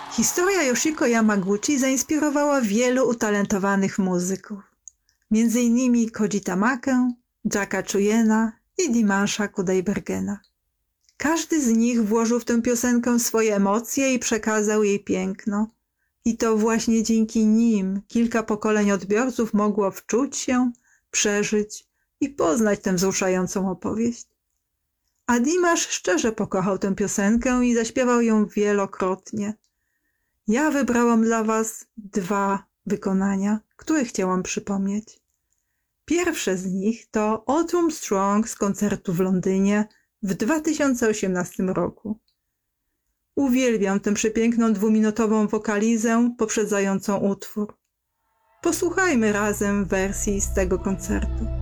Historia Yoshiko Yamaguchi zainspirowała wielu utalentowanych muzyków, m.in. Koji Tamakę, Jacka Chujena i Dimasza Kudaibergena. Każdy z nich włożył w tę piosenkę swoje emocje i przekazał jej piękno. I to właśnie dzięki nim kilka pokoleń odbiorców mogło wczuć się, przeżyć i poznać tę wzruszającą opowieść. A Dimash szczerze pokochał tę piosenkę i zaśpiewał ją wielokrotnie. Ja wybrałam dla was 2 wykonania, które chciałam przypomnieć. Pierwsze z nich to Autumn Strong z koncertu w Londynie w 2018 roku. Uwielbiam tę przepiękną 2-minutową wokalizę poprzedzającą utwór. Posłuchajmy razem wersji z tego koncertu.